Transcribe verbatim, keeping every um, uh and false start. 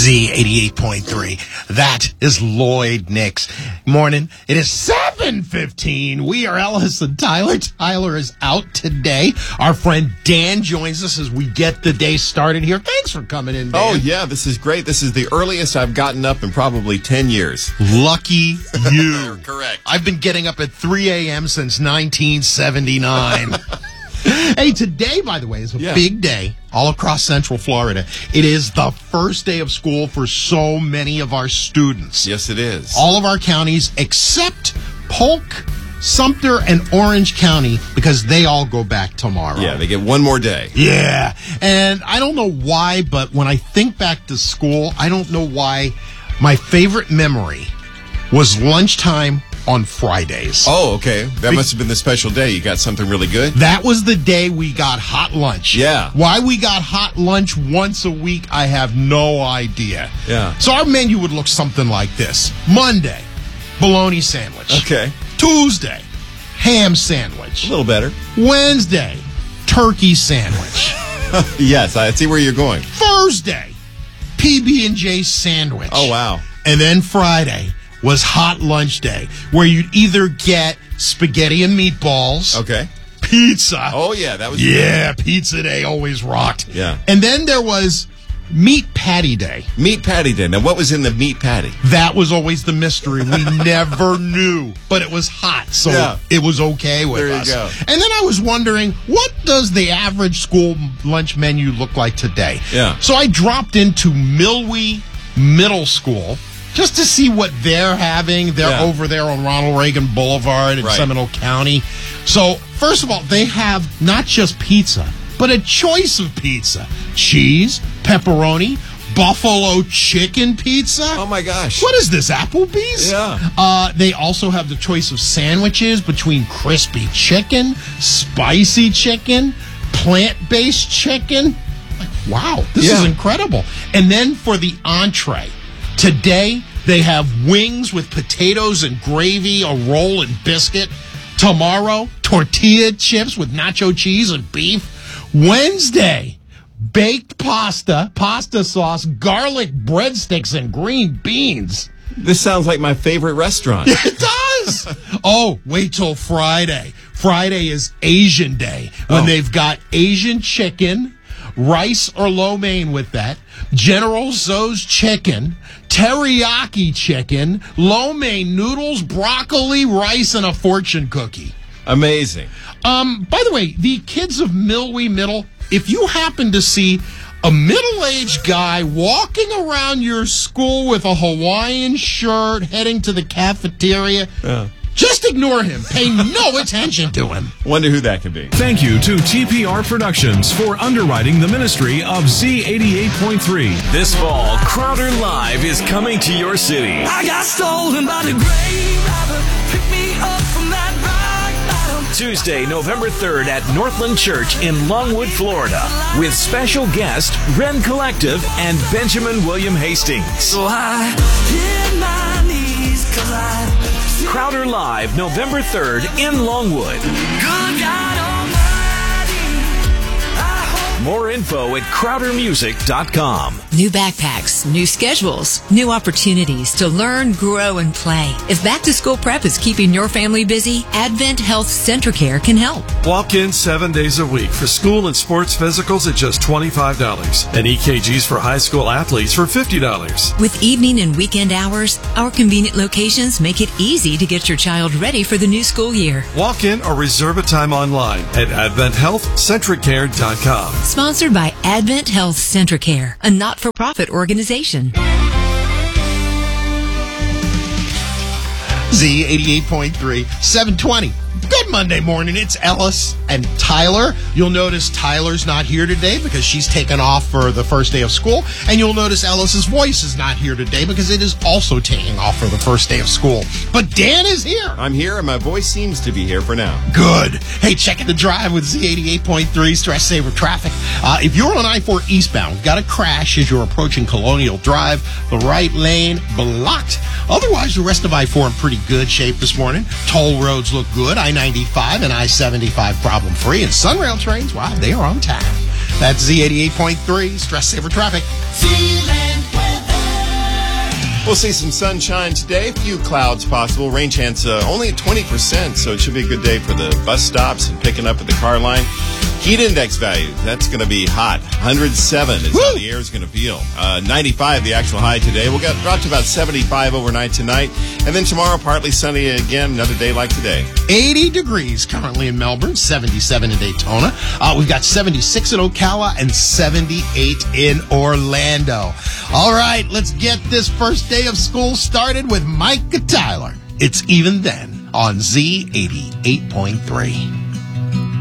Z eighty-eight point three. That is Lloyd Nix. Morning. It is seven fifteen. We are Ellis and Tyler. Tyler is out today. Our friend Dan joins us as we get the day started here. Thanks for coming in, Dan. Oh, yeah. This is great. This is the earliest I've gotten up in probably ten years. Lucky you. Correct. I've been getting up at three a.m. since nineteen seventy-nine. Hey, today, by the way, is a yeah. big day all across Central Florida. It is the first day of school for so many of our students. Yes, it is. All of our counties except Polk, Sumter, and Orange County, because they all go back tomorrow. Yeah, they get one more day. Yeah. And I don't know why, but when I think back to school, I don't know why my favorite memory was lunchtime on Fridays. Oh, okay. That must have been the special day. You got something really good? That was the day we got hot lunch. Yeah. Why we got hot lunch once a week, I have no idea. Yeah. So our menu would look something like this. Monday, bologna sandwich. Okay. Tuesday, ham sandwich. A little better. Wednesday, turkey sandwich. Yes, I see where you're going. Thursday, P B and J sandwich. Oh, wow. And then Friday was hot lunch day, where you'd either get spaghetti and meatballs. Okay. Pizza. Oh, yeah, that was Yeah, pizza day always rocked. Yeah. And then there was meat patty day. Meat patty day. Now, what was in the meat patty? That was always the mystery. We never knew, but it was hot, so Yeah. it was okay with There you us. go. And then I was wondering, what does the average school lunch menu look like today? Yeah. So I dropped into Milwee Middle School just to see what they're having. They're Yeah. over there on Ronald Reagan Boulevard in Right. Seminole County. So, first of all, they have not just pizza, but a choice of pizza. Cheese, pepperoni, buffalo chicken pizza. Oh, my gosh. What is this, Applebee's? Yeah. Uh, they also have the choice of sandwiches between crispy chicken, spicy chicken, plant-based chicken. Like, wow, this Yeah. is incredible. And then for the entree, today they have wings with potatoes and gravy, a roll and biscuit. Tomorrow, tortilla chips with nacho cheese and beef. Wednesday, baked pasta, pasta sauce, garlic breadsticks, and green beans. This sounds like my favorite restaurant. It does. Oh, wait till Friday. Friday is Asian Day when Oh. they've got Asian chicken, rice or lo mein with that, General Tso's chicken, teriyaki chicken, lo mein noodles, broccoli, rice, and a fortune cookie. Amazing. Um, by the way, the kids of Milwee Middle, if you happen to see a middle-aged guy walking around your school with a Hawaiian shirt heading to the cafeteria, Yeah. just ignore him. Pay no attention to him. Wonder who that could be. Thank you to T P R Productions for underwriting the ministry of Z eighty-eight point three. This fall, Crowder Live is coming to your city. I got stolen by the grave robber. Pick me up from that rock bottom. Tuesday, November third at Northland Church in Longwood, Florida, with special guest Ren Collective and Benjamin William Hastings. So I hit my knees 'cause I Crowder Live, November third in Longwood. good God Almighty. I hope More info at crowder music dot com. New backpacks, new schedules, new opportunities to learn, grow, and play. If back to school prep is keeping your family busy, Advent Health Centricare can help. Walk in seven days a week for school and sports physicals at just twenty-five dollars and E K Gs for high school athletes for fifty dollars. With evening and weekend hours, our convenient locations make it easy to get your child ready for the new school year. Walk in or reserve a time online at advent health centricare dot com. Sponsored by Advent Health Centricare, a not-for-profit organization. Z eighty-eight point three, seven twenty. Good Monday morning. It's Ellis and Tyler. You'll notice Tyler's not here today because she's taken off for the first day of school. And you'll notice Ellis's voice is not here today because it is also taking off for the first day of school. But Dan is here. I'm here, and my voice seems to be here for now. Good. Hey, checking the drive with Z eighty-eight point three, stress saver traffic. Uh, if you're on I four eastbound, got a crash as you're approaching Colonial Drive, the right lane blocked. Otherwise, the rest of I four in pretty good shape this morning. Toll roads look good. I ninety-five and I seventy-five problem free. And Sunrail trains, wow, they are on time. That's Z eighty-eight point three, stress saver traffic. Sealand weather. We'll see some sunshine today. A few clouds possible. Rain chance uh, only at twenty percent, so it should be a good day for the bus stops and picking up at the car line. Heat index value, that's going to be hot. one hundred seven is how the air is going to feel. Uh, ninety-five, the actual high today. We'll get drop to about seventy-five overnight tonight. And then tomorrow, partly sunny again, another day like today. eighty degrees currently in Melbourne, seventy-seven in Daytona. Uh, we've got seventy-six in Ocala and seventy-eight in Orlando. All right, let's get this first day of school started with Micah Tyler. It's Even Then on Z eighty-eight point three.